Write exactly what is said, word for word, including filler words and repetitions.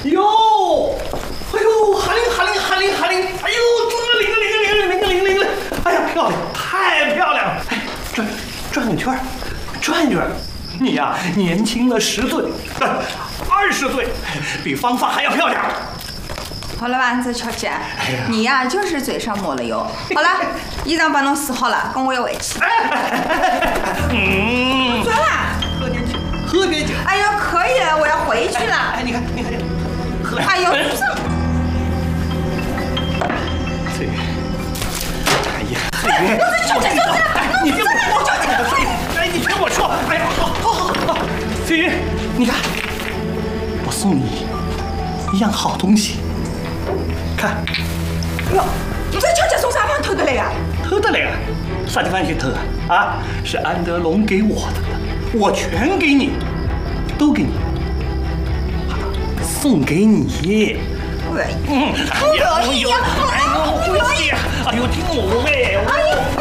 哟，哎呦，哈铃哈铃哈铃哈铃，哎呦，钟了铃了铃了铃了铃了铃了铃了，哎呀，漂亮，太漂亮了！哎，转转个圈，转一转。你呀、啊，年轻了十岁，二十岁，比芳芳还要漂亮。 好了吧，这小姐，你呀、啊、就是嘴上抹了油。好了，衣裳帮侬洗好了，跟我要回去。 嗯， 转啦， 喝点酒，喝点酒。 哎呦，可以了，我要回去了。 哎，你看，你看，喝。 哎呦，这。 翠云，哎呀，翠云， 我这小姐，小姐， 你听我说，翠云，哎，你听我说，哎呀，好，好，好，好，翠云，你看，我送你一样好东西。看， 哟，你这小姐从啥地方偷的来呀？ 偷的来啊？啥地方去偷啊？啊，是安德龙给我的，我全给你，都给你，送给你。 喂， 嗯， 不可以呀！ 哎呦，不可以！哎呦，听我喂，哎呦。